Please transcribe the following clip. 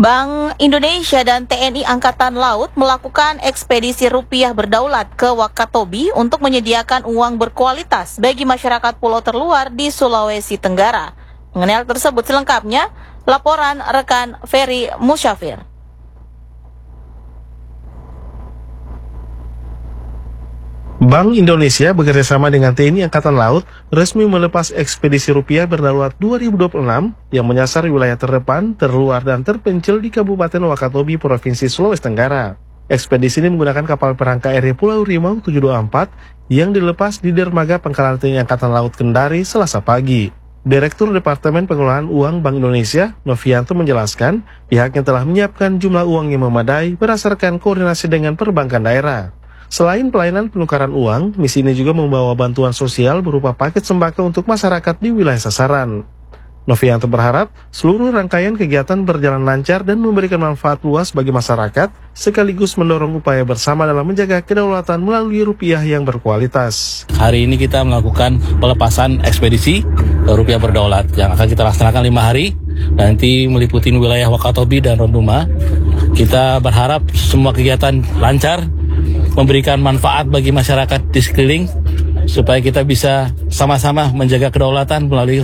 Bank Indonesia dan TNI Angkatan Laut melakukan ekspedisi rupiah berdaulat ke Wakatobi untuk menyediakan uang berkualitas bagi masyarakat pulau terluar di Sulawesi Tenggara. Mengenai hal tersebut selengkapnya, laporan rekan Ferry Musyafir. Bank Indonesia bekerjasama dengan TNI Angkatan Laut resmi melepas ekspedisi rupiah berdaulat 2026 yang menyasar wilayah terdepan, terluar, dan terpencil di Kabupaten Wakatobi, Provinsi Sulawesi Tenggara. Ekspedisi ini menggunakan kapal perang KRI Pulau Rimau 724 yang dilepas di dermaga Pangkalan TNI Angkatan Laut Kendari Selasa pagi. Direktur Departemen Pengelolaan Uang Bank Indonesia, Novianto, menjelaskan pihaknya telah menyiapkan jumlah uang yang memadai berdasarkan koordinasi dengan perbankan daerah. Selain pelayanan penukaran uang, misi ini juga membawa bantuan sosial berupa paket sembako untuk masyarakat di wilayah sasaran. Novianto berharap seluruh rangkaian kegiatan berjalan lancar dan memberikan manfaat luas bagi masyarakat, sekaligus mendorong upaya bersama dalam menjaga kedaulatan melalui rupiah yang berkualitas. Hari ini kita melakukan pelepasan ekspedisi rupiah berdaulat yang akan kita laksanakan 5 hari, nanti meliputi wilayah Wakatobi dan Ronduma. Kita berharap semua kegiatan lancar, memberikan manfaat bagi masyarakat di sekeliling, supaya kita bisa sama-sama menjaga kedaulatan melalui